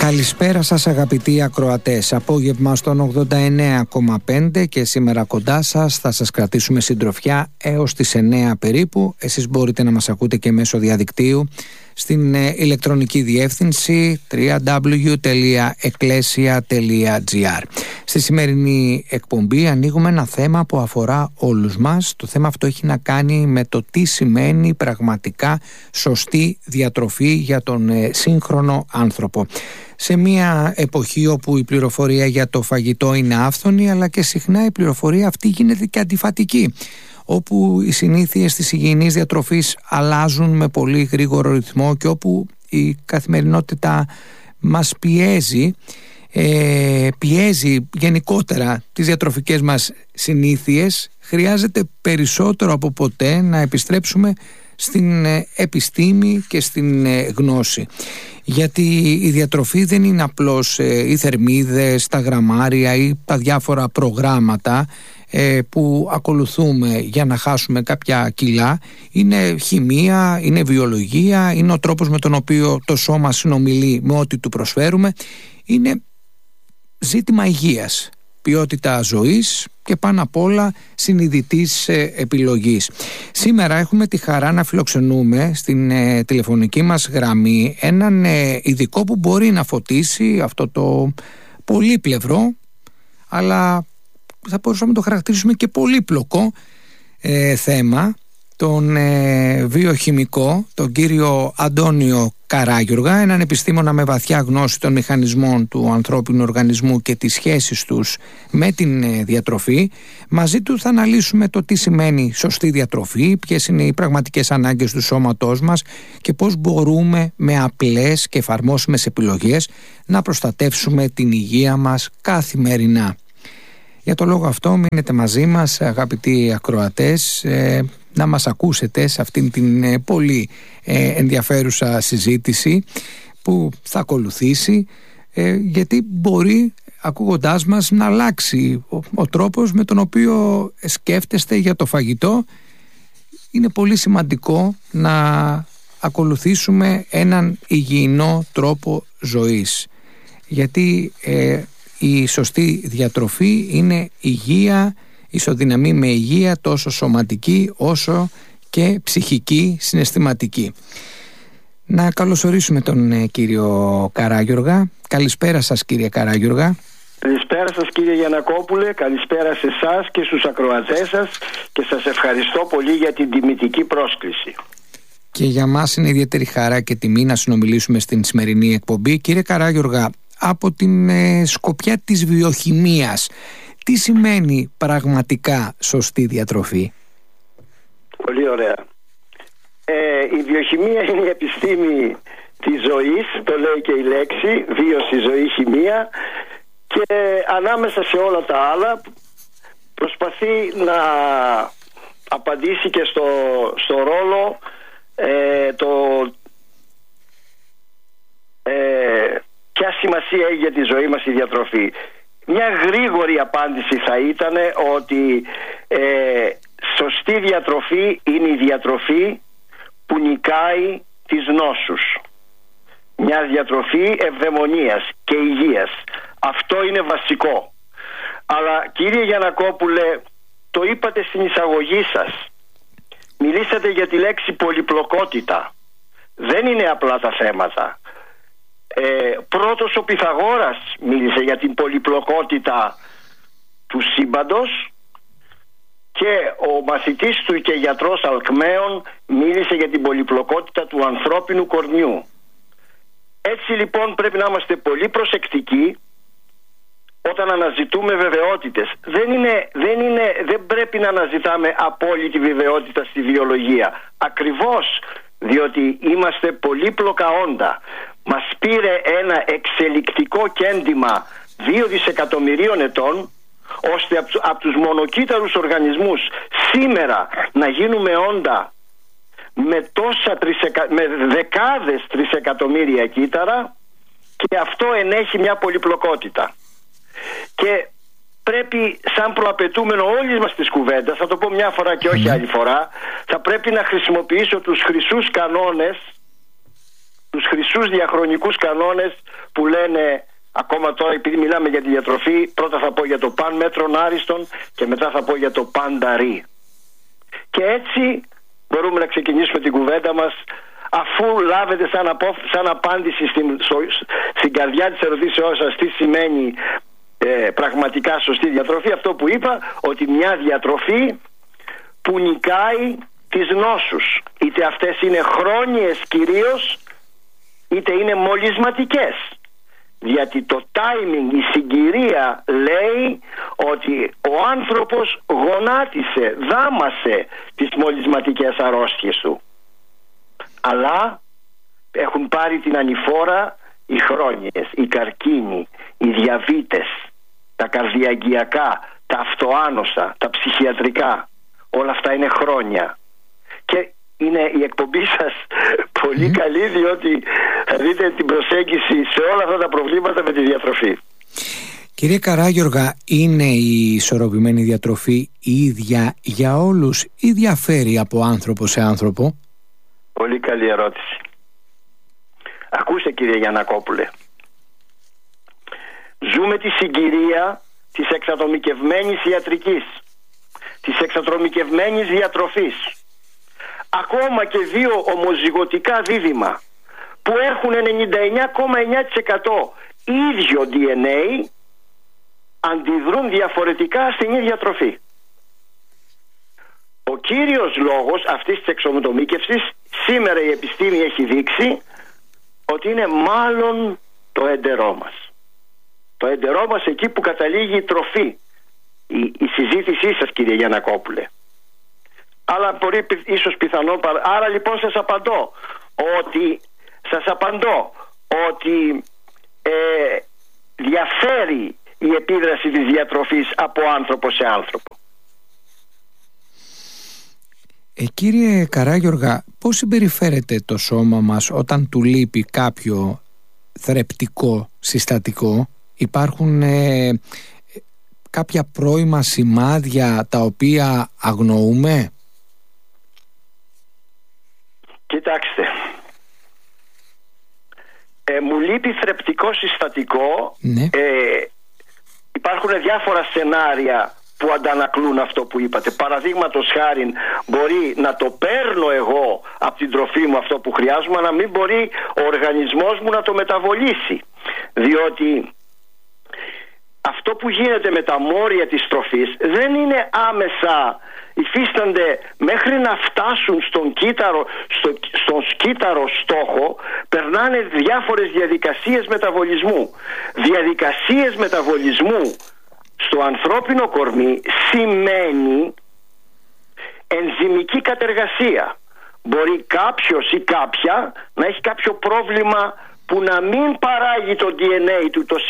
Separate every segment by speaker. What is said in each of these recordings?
Speaker 1: Καλησπέρα σας αγαπητοί ακροατές. Απόγευμα στον 89,5 και σήμερα κοντά σας θα σας κρατήσουμε συντροφιά έως τις 9 περίπου. Εσείς μπορείτε να μας ακούτε και μέσω διαδικτύου στην ηλεκτρονική διεύθυνση www.ecclesia.gr. Στη σημερινή εκπομπή ανοίγουμε ένα θέμα που αφορά όλους μας. Το θέμα αυτό έχει να κάνει με το τι σημαίνει πραγματικά σωστή διατροφή για τον σύγχρονο άνθρωπο. Σε μια εποχή όπου η πληροφορία για το φαγητό είναι άφθονη, αλλά και συχνά η πληροφορία αυτή γίνεται και αντιφατική, όπου οι συνήθειες της υγιεινής διατροφής αλλάζουν με πολύ γρήγορο ρυθμό και όπου η καθημερινότητα μας πιέζει γενικότερα τις διατροφικές μας συνήθειες, χρειάζεται περισσότερο από ποτέ να επιστρέψουμε στην επιστήμη και στην γνώση. Γιατί η διατροφή δεν είναι απλώς οι θερμίδες, τα γραμμάρια ή τα διάφορα προγράμματα που ακολουθούμε για να χάσουμε κάποια κιλά. Είναι χημεία, είναι βιολογία, είναι ο τρόπος με τον οποίο το σώμα συνομιλεί με ό,τι του προσφέρουμε. Είναι ζήτημα υγείας, ποιότητα ζωής και πάνω απ' όλα συνειδητής επιλογής. Σήμερα έχουμε τη χαρά να φιλοξενούμε στην τηλεφωνική μας γραμμή έναν ειδικό που μπορεί να φωτίσει αυτό το πολύπλευρο, αλλά θα μπορούσαμε να το χαρακτηρίσουμε και πολύπλοκο θέμα, τον βιοχημικό, τον κύριο Αντώνιο Καράγιουργα, έναν επιστήμονα με βαθιά γνώση των μηχανισμών του ανθρώπινου οργανισμού και τις σχέσεις τους με την διατροφή. Μαζί του θα αναλύσουμε το τι σημαίνει σωστή διατροφή, ποιες είναι οι πραγματικές ανάγκες του σώματός μας και πώς μπορούμε με απλές και εφαρμόσιμες επιλογές να προστατεύσουμε την υγεία μας καθημερινά. Για το λόγο αυτό μείνετε μαζί μας αγαπητοί ακροατές, να μας ακούσετε σε αυτήν την πολύ ενδιαφέρουσα συζήτηση που θα ακολουθήσει, γιατί μπορεί ακούγοντάς μας να αλλάξει ο τρόπος με τον οποίο σκέφτεστε για το φαγητό. Είναι πολύ σημαντικό να ακολουθήσουμε έναν υγιεινό τρόπο ζωής, γιατί η σωστή διατροφή είναι υγεία, ισοδυναμεί με υγεία τόσο σωματική όσο και ψυχική, συναισθηματική. Να καλωσορίσουμε τον κύριο Καράγιουργα. Καλησπέρα σας κύριε Καράγιουργα.
Speaker 2: Καλησπέρα σας κύριε Γιαννακόπουλε, καλησπέρα σε εσάς και στους ακροατές σας και σας ευχαριστώ πολύ για την τιμητική πρόσκληση.
Speaker 1: Και για μας είναι ιδιαίτερη χαρά και τιμή να συνομιλήσουμε στην σημερινή εκπομπή. Κύριε Καράγιουργα, από την σκοπιά της βιοχημίας, τι σημαίνει πραγματικά σωστή διατροφή?
Speaker 2: Πολύ ωραία. Η βιοχημία είναι η επιστήμη της ζωής, το λέει και η λέξη, βίωση, ζωή, χημεία, και ανάμεσα σε όλα τα άλλα προσπαθεί να απαντήσει και στο ρόλο ποια σημασία έχει για τη ζωή μας η διατροφή. Μια γρήγορη απάντηση θα ήταν ότι σωστή διατροφή είναι η διατροφή που νικάει τις νόσους. Μια διατροφή ευδαιμονίας και υγείας. Αυτό είναι βασικό. Αλλά κύριε Γιαννακόπουλε, το είπατε στην εισαγωγή σας. Μιλήσατε για τη λέξη πολυπλοκότητα. Δεν είναι απλά τα θέματα. Πρώτος ο Πυθαγόρας μίλησε για την πολυπλοκότητα του σύμπαντος και ο μαθητής του και γιατρός Αλκμαίων μίλησε για την πολυπλοκότητα του ανθρώπινου κορμιού. Έτσι λοιπόν πρέπει να είμαστε πολύ προσεκτικοί όταν αναζητούμε βεβαιότητες. Δεν πρέπει να αναζητάμε απόλυτη βεβαιότητα στη βιολογία, ακριβώς διότι είμαστε πολύπλοκα όντα. Μας πήρε ένα εξελικτικό κέντημα 2 δισεκατομμυρίων ετών ώστε από τους μονοκύτταρους οργανισμούς σήμερα να γίνουμε όντα με δεκάδες τρισεκατομμύρια κύτταρα, και αυτό ενέχει μια πολυπλοκότητα. Και πρέπει σαν προαπαιτούμενο όλης μας της κουβέντας, θα το πω μια φορά και όχι άλλη φορά, θα πρέπει να χρησιμοποιήσω τους χρυσούς κανόνες τους χρυσούς διαχρονικούς κανόνες που λένε, ακόμα τώρα επειδή μιλάμε για τη διατροφή, πρώτα θα πω για το παν μέτρον άριστον και μετά θα πω για το πανταρί. Και έτσι μπορούμε να ξεκινήσουμε την κουβέντα μας, αφού λάβετε σαν απάντηση στην καρδιά της ερωτήσεώς σας τι σημαίνει πραγματικά σωστή διατροφή, αυτό που είπα, ότι μια διατροφή που νικάει τις νόσους, είτε αυτές είναι χρόνιες κυρίως, είτε είναι μολυσματικές. Γιατί το timing, η συγκυρία λέει ότι ο άνθρωπος γονάτισε, δάμασε τις μολυσματικές αρρώστιες του. Αλλά έχουν πάρει την ανηφόρα οι χρόνιες, οι καρκίνοι, οι διαβήτες, τα καρδιαγγειακά, τα αυτοάνοσα, τα ψυχιατρικά. Όλα αυτά είναι χρόνια. Και είναι η εκπομπή σας πολύ καλή, διότι θα δείτε την προσέγγιση σε όλα αυτά τα προβλήματα με τη διατροφή.
Speaker 1: Κύριε Καράγιοργα, είναι η ισορροπημένη διατροφή η ίδια για όλους ή διαφέρει από άνθρωπο σε άνθρωπο?
Speaker 2: Πολύ καλή ερώτηση. Ακούστε κύριε Γιαννακόπουλε, ζούμε τη συγκυρία της εξατομικευμένης ιατρικής, της εξατομικευμένης διατροφής. Ακόμα και δύο ομοζυγωτικά δίδυμα που έχουν 99,9% ίδιο DNA αντιδρούν διαφορετικά στην ίδια τροφή. Ο κύριος λόγος αυτής της εξατομίκευσης, σήμερα η επιστήμη έχει δείξει ότι είναι μάλλον το έντερό μας. Το έντερό μας, εκεί που καταλήγει η τροφή, η συζήτησή σας κύριε Γιαννακόπουλε. Αλλά μπορεί ίσως πιθανόν. Άρα λοιπόν σας απαντώ ότι διαφέρει η επίδραση της διατροφής από άνθρωπο σε άνθρωπο.
Speaker 1: Κύριε Καράγιοργα, πώς συμπεριφέρεται το σώμα μας όταν του λείπει κάποιο θρεπτικό συστατικό? Υπάρχουν κάποια πρώιμα σημάδια τα οποία αγνοούμε?
Speaker 2: Κοιτάξτε, μου λείπει θρεπτικό συστατικό.
Speaker 1: Ναι.
Speaker 2: Υπάρχουν διάφορα σενάρια που αντανακλούν αυτό που είπατε. Παραδείγματος χάριν, μπορεί να το παίρνω εγώ από την τροφή μου αυτό που χρειάζομαι, αλλά να μην μπορεί ο οργανισμός μου να το μεταβολήσει. Διότι αυτό που γίνεται με τα μόρια της τροφής δεν είναι άμεσα, υφίστανται μέχρι να φτάσουν στον σκύτταρο στόχο, περνάνε διάφορες διαδικασίες μεταβολισμού. Διαδικασίες μεταβολισμού στο ανθρώπινο κορμί σημαίνει ενζυμική κατεργασία. Μπορεί κάποιος ή κάποια να έχει κάποιο πρόβλημα που να μην παράγει το DNA του το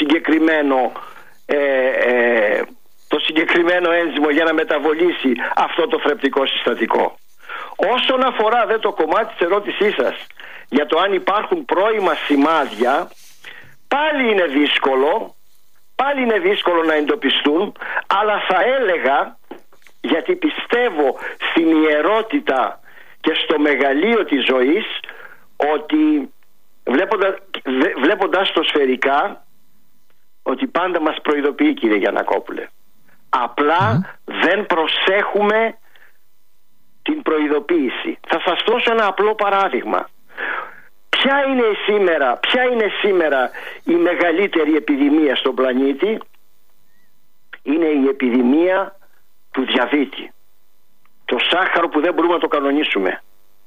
Speaker 2: συγκεκριμένο ένζυμο για να μεταβολήσει αυτό το θρεπτικό συστατικό. Όσον αφορά το κομμάτι της ερώτησής σας για το αν υπάρχουν πρώιμα σημάδια, πάλι είναι δύσκολο να εντοπιστούν, αλλά θα έλεγα, γιατί πιστεύω στην ιερότητα και στο μεγαλείο της ζωής, ότι βλέποντας το σφαιρικά, ότι πάντα μας προειδοποιεί κύριε Γιαννακόπουλε. Απλά δεν προσέχουμε την προειδοποίηση. Θα σας δώσω ένα απλό παράδειγμα. Ποια είναι σήμερα η μεγαλύτερη επιδημία στον πλανήτη? Είναι η επιδημία του διαβήτη. Το σάχαρο που δεν μπορούμε να το κανονίσουμε.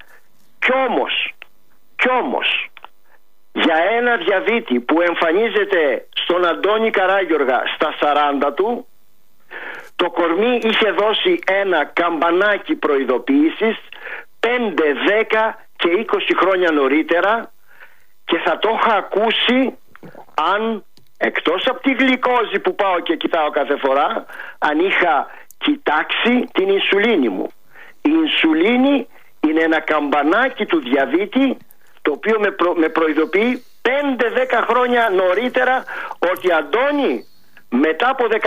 Speaker 2: Κι όμως για ένα διαβήτη που εμφανίζεται στον Αντώνη Καράγιοργα στα 40 του, το κορμί είχε δώσει ένα καμπανάκι προειδοποίησης 5, 10 και 20 χρόνια νωρίτερα, και θα το είχα ακούσει αν, εκτός από τη γλυκόζη που πάω και κοιτάω κάθε φορά, αν είχα κοιτάξει την ινσουλίνη μου. Η ινσουλίνη είναι ένα καμπανάκι του διαβήτη, το οποίο με προειδοποιεί 5-10 χρόνια νωρίτερα ότι Αντώνη, μετά από 15-20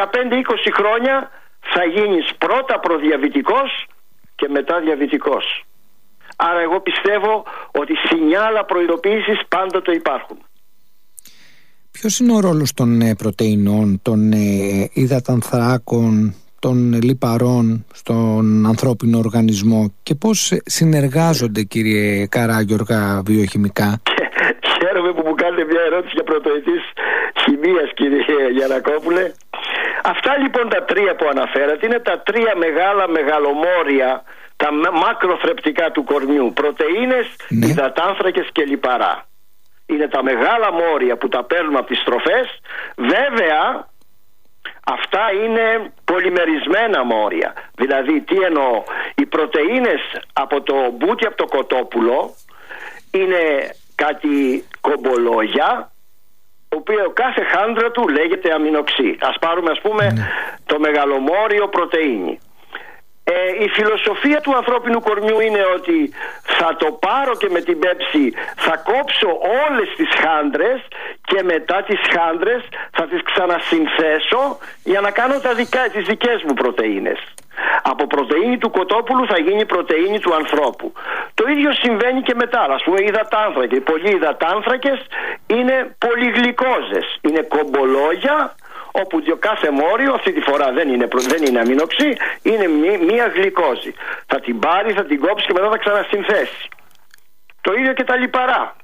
Speaker 2: χρόνια θα γίνεις πρώτα προδιαβητικός και μετά διαβητικός. Άρα εγώ πιστεύω ότι σινιάλα προειδοποίησης πάντοτε υπάρχουν.
Speaker 1: Ποιος είναι ο ρόλος των πρωτεϊνών, των υδατανθράκων, των λιπαρών στον ανθρώπινο οργανισμό και πώς συνεργάζονται, κύριε Καράγιοργα, βιοχημικά?
Speaker 2: Χαίρομαι που μου κάνετε μια ερώτηση για πρωτοετής χημείας, κύριε Γιαννακόπουλε. Αυτά λοιπόν τα τρία που αναφέρατε είναι τα τρία μεγάλα μεγαλομόρια, τα μακροθρεπτικά του κορμιού. Πρωτεΐνες, υδατάνθρακες και λιπαρά. Είναι τα μεγάλα μόρια που τα παίρνουμε από τις τροφές. Βέβαια αυτά είναι πολυμερισμένα μόρια. Δηλαδή τι εννοώ? Οι πρωτεΐνες από το μπούτι, από το κοτόπουλο, είναι κάτι κομπολόγια, το οποίο κάθε χάντρα του λέγεται αμινοξύ. Ας πάρουμε ας πούμε το μεγαλομόριο πρωτεΐνη. Η φιλοσοφία του ανθρώπινου κορμιού είναι ότι θα το πάρω και με την πέψη θα κόψω όλες τις χάντρες και μετά τις χάντρες θα τις ξανασυνθέσω για να κάνω τις δικές μου πρωτεΐνες. Από πρωτεΐνη του κοτόπουλου θα γίνει πρωτεΐνη του ανθρώπου. Το ίδιο συμβαίνει και μετά. Ας πούμε υδατάνθρακες. Πολλοί υδατάνθρακες είναι πολυγλυκόζες. Είναι κομπολόγια όπου το κάθε μόριο αυτή τη φορά δεν είναι αμινοξύ, είναι μία γλυκόζη. Θα την πάρει, θα την κόψει και μετά θα ξανασυνθέσει. Το ίδιο και τα λιπαρά.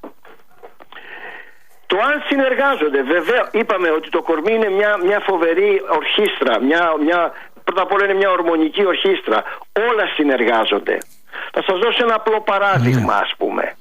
Speaker 2: Το αν συνεργάζονται, βέβαια είπαμε ότι το κορμί είναι μια φοβερή ορχήστρα, πρώτα απ' όλα είναι μια ορμονική ορχήστρα. Όλα συνεργάζονται. Θα σας δώσω ένα απλό παράδειγμα ας πούμε.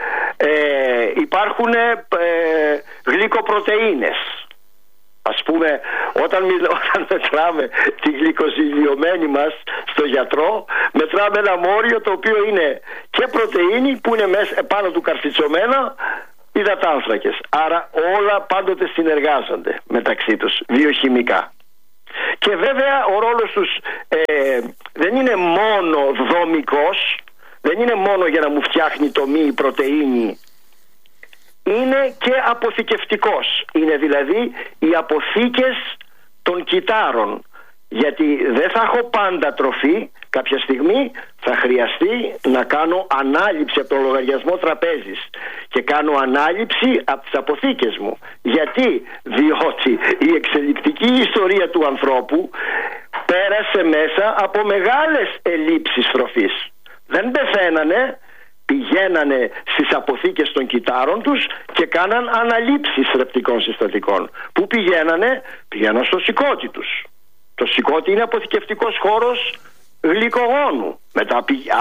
Speaker 2: Υπάρχουν γλυκοπρωτεΐνες. Ας πούμε όταν μετράμε τη γλυκοζηλιωμένη μας στο γιατρό, μετράμε ένα μόριο το οποίο είναι και πρωτεΐνη που είναι πάνω του καρφιτσωμένα υδατάνθρακες. Άρα όλα πάντοτε συνεργάζονται μεταξύ τους βιοχημικά. Και βέβαια ο ρόλος τους δεν είναι μόνο δομικός, δεν είναι μόνο για να μου φτιάχνει το μη η πρωτεΐνη, είναι και αποθηκευτικός. Είναι δηλαδή οι αποθήκες των κυτάρων. Γιατί δεν θα έχω πάντα τροφή, κάποια στιγμή θα χρειαστεί να κάνω ανάληψη από τον λογαριασμό τραπέζης και κάνω ανάληψη από τις αποθήκες μου. Γιατί? Διότι η εξελικτική ιστορία του ανθρώπου πέρασε μέσα από μεγάλες ελλείψεις τροφής. Δεν πεθαίνανε, πηγαίνανε στις αποθήκες των κυτάρων τους και κάναν αναλήψεις θρεπτικών συστατικών. Πού πηγαίνανε? Πηγαίναν στο σηκώτη τους. Το σηκώτη είναι αποθηκευτικός χώρος γλυκογόνου. Μετά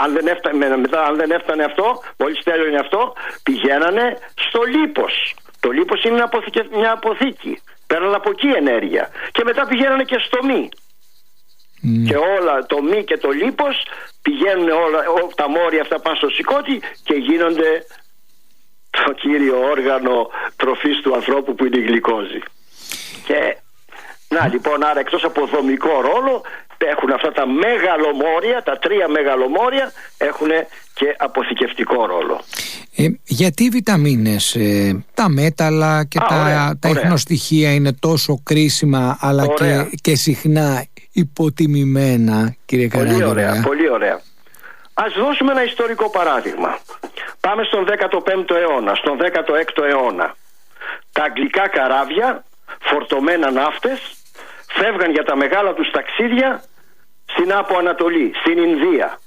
Speaker 2: αν δεν έφτανε αυτό, μόλις τέλειωνε αυτό, πηγαίνανε στο λίπος. Το λίπος είναι μια αποθήκη. Παίρναν από εκεί ενέργεια. Και μετά πηγαίνανε και στο μη. Και όλα το μη και το λίπος πηγαίνουν όλα τα μόρια αυτά πάνω στο σηκώτη και γίνονται το κύριο όργανο τροφής του ανθρώπου που είναι η γλυκόζη. Και να λοιπόν, άρα εκτός από δομικό ρόλο έχουν αυτά τα μεγαλομόρια, τα τρία μεγαλομόρια έχουν και αποθηκευτικό ρόλο.
Speaker 1: Γιατί οι βιταμίνες, τα μέταλλα και τα ιχνοστοιχεία είναι τόσο κρίσιμα αλλά και συχνά υποτιμημένα, κύριε Καράγιοργα?
Speaker 2: Πολύ ωραία, πολύ ωραία. Ας δώσουμε ένα ιστορικό παράδειγμα. Πάμε στον 15ο αιώνα, στον 16ο αιώνα. Τα αγγλικά καράβια, φορτωμένα ναύτες, φεύγαν για τα μεγάλα τους ταξίδια στην Άπο Ανατολή, στην Ινδία.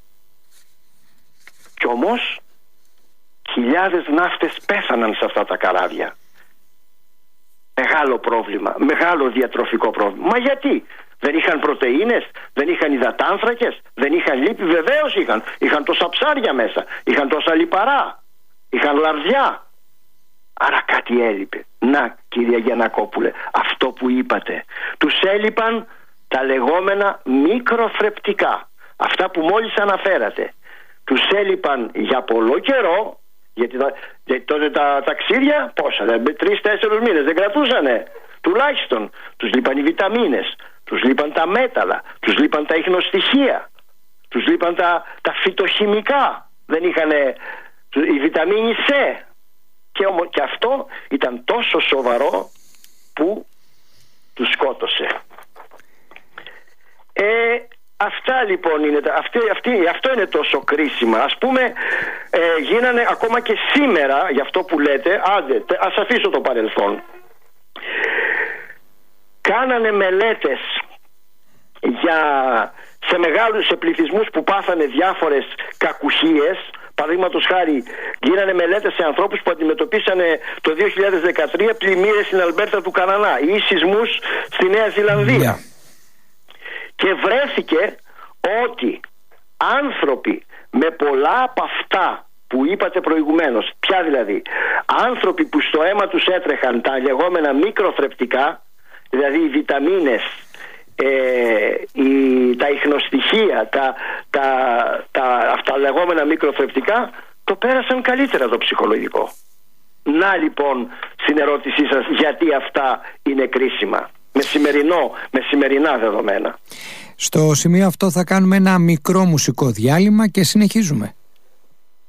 Speaker 2: Κι όμως χιλιάδες ναύτες πέθαναν σε αυτά τα καράβια. Μεγάλο πρόβλημα, μεγάλο διατροφικό πρόβλημα. Μα γιατί? Δεν είχαν πρωτεΐνες, δεν είχαν υδατάνθρακες, δεν είχαν λίπη? Βεβαίως είχαν. Είχαν τόσα ψάρια μέσα, είχαν τόσα λιπαρά, είχαν λαρδιά. Άρα κάτι έλειπε. Να, κυρία Γιαννακόπουλε, αυτό που είπατε. Τους έλειπαν τα λεγόμενα μικροθρεπτικά. Αυτά που μόλις αναφέρατε. Τους έλειπαν για πολλό καιρό, γιατί τότε τα ταξίδια πόσα, 3-4 μήνες δεν κρατούσανε. Τουλάχιστον τους λείπαν οι βιταμίνες, τους λείπαν τα μέταλλα, τους λείπαν τα ιχνοστοιχεία, τους λείπαν τα φυτοχημικά. Δεν είχαν η βιταμίνη C. Και αυτό ήταν τόσο σοβαρό που τους σκότωσε. Αυτά λοιπόν είναι, αυτό είναι τόσο κρίσιμα. Ας πούμε γίνανε ακόμα και σήμερα, για αυτό που λέτε, ας αφήσω το παρελθόν, κάνανε μελέτες σε πληθυσμούς που πάθανε διάφορες κακουχίες. Παραδείγματος χάρη, γίνανε μελέτες σε ανθρώπους που αντιμετωπίσανε το 2013 πλημμύρες στην Αλμπέρτα του Καναδά ή σεισμούς στη Νέα Ζηλανδία. Και βρέθηκε ότι άνθρωποι με πολλά από αυτά που είπατε προηγουμένως, πια δηλαδή, άνθρωποι που στο αίμα τους έτρεχαν τα λεγόμενα μικροθρεπτικά, δηλαδή οι βιταμίνες, τα ιχνοστοιχεία, αυτά λεγόμενα μικροθρεπτικά, το πέρασαν καλύτερα το ψυχολογικό. Να λοιπόν στην ερώτησή σας, γιατί αυτά είναι κρίσιμα με σημερινά δεδομένα.
Speaker 1: Στο σημείο αυτό θα κάνουμε ένα μικρό μουσικό διάλειμμα και συνεχίζουμε.